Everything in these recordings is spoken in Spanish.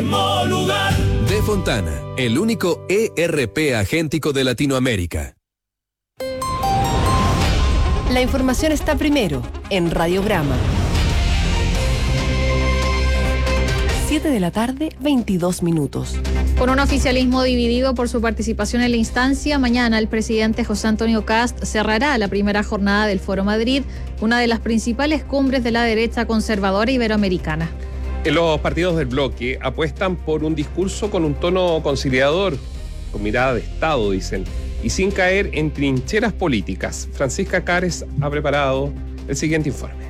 mismo lugar. De Fontana, el único ERP agéntico de Latinoamérica. La información está primero en Radiograma. 7 de la tarde, 22 minutos. Con un oficialismo dividido por su participación en la instancia, mañana el presidente José Antonio Kast cerrará la primera jornada del Foro Madrid, una de las principales cumbres de la derecha conservadora iberoamericana. Los partidos del bloque apuestan por un discurso con un tono conciliador, con mirada de Estado, dicen, y sin caer en trincheras políticas. Francisca Cares ha preparado el siguiente informe.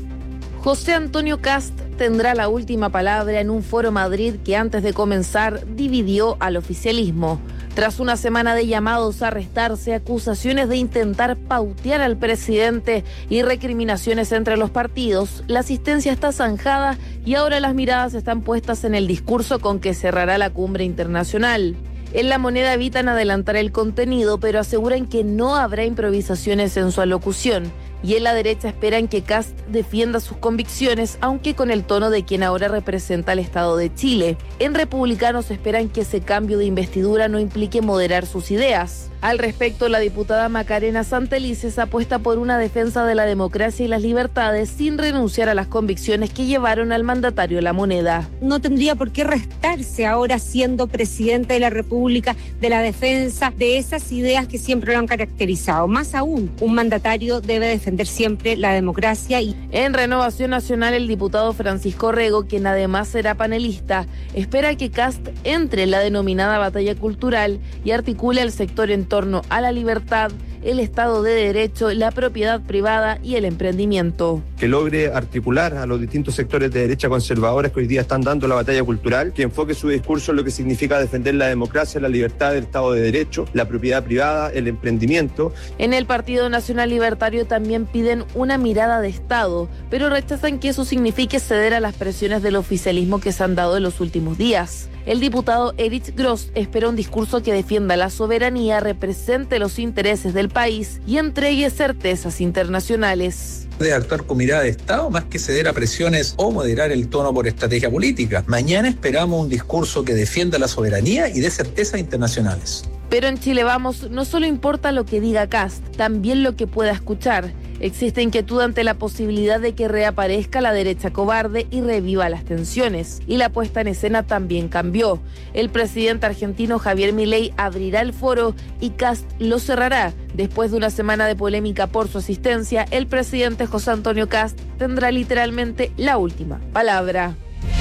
José Antonio Kast tendrá la última palabra en un Foro Madrid que antes de comenzar dividió al oficialismo. Tras una semana de llamados a arrestarse, acusaciones de intentar pautear al presidente y recriminaciones entre los partidos, la asistencia está zanjada y ahora las miradas están puestas en el discurso con que cerrará la cumbre internacional. En La Moneda evitan adelantar el contenido, pero aseguran que no habrá improvisaciones en su alocución. Y en la derecha esperan que Kast defienda sus convicciones, aunque con el tono de quien ahora representa al Estado de Chile. En Republicanos esperan que ese cambio de investidura no implique moderar sus ideas. Al respecto, la diputada Macarena Santelices apuesta por una defensa de la democracia y las libertades sin renunciar a las convicciones que llevaron al mandatario La Moneda. No tendría por qué restarse ahora siendo presidente de la República de la defensa de esas ideas que siempre lo han caracterizado. Más aún, un mandatario debe defender siempre la democracia. En Renovación Nacional, el diputado Francisco Rego, quien además será panelista, espera que Kast entre en la denominada batalla cultural y articule al sector en torno a la libertad, el Estado de Derecho, la propiedad privada y el emprendimiento. Que logre articular a los distintos sectores de derecha conservadores que hoy día están dando la batalla cultural, que enfoque su discurso en lo que significa defender la democracia, la libertad, el Estado de Derecho, la propiedad privada, el emprendimiento. En el Partido Nacional Libertario también piden una mirada de Estado, pero rechazan que eso signifique ceder a las presiones del oficialismo que se han dado en los últimos días. El diputado Erich Gross espera un discurso que defienda la soberanía, represente los intereses del país y entregue certezas internacionales. De actuar con mirada de Estado más que ceder a presiones o moderar el tono por estrategia política. Mañana esperamos un discurso que defienda la soberanía y dé certezas internacionales. Pero en Chile Vamos no solo importa lo que diga Kast, también lo que pueda escuchar. Existe inquietud ante la posibilidad de que reaparezca la derecha cobarde y reviva las tensiones. Y la puesta en escena también cambió. El presidente argentino Javier Milei abrirá el foro y Kast lo cerrará. Después de una semana de polémica por su asistencia, el presidente José Antonio Kast tendrá literalmente la última palabra.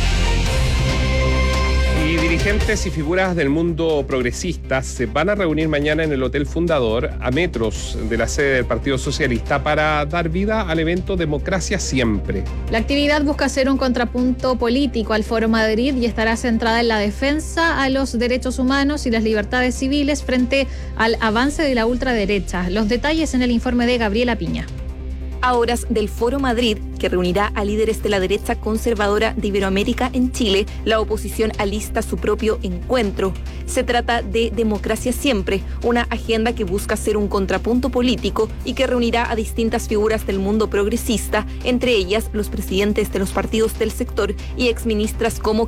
Y dirigentes y figuras del mundo progresista se van a reunir mañana en el Hotel Fundador, a metros de la sede del Partido Socialista, para dar vida al evento Democracia Siempre. La actividad busca ser un contrapunto político al Foro Madrid y estará centrada en la defensa a los derechos humanos y las libertades civiles frente al avance de la ultraderecha. Los detalles en el informe de Gabriela Piña. A horas del Foro Madrid, que reunirá a líderes de la derecha conservadora de Iberoamérica en Chile, la oposición alista su propio encuentro. Se trata de Democracia Siempre, una agenda que busca ser un contrapunto político y que reunirá a distintas figuras del mundo progresista, entre ellas los presidentes de los partidos del sector y exministras como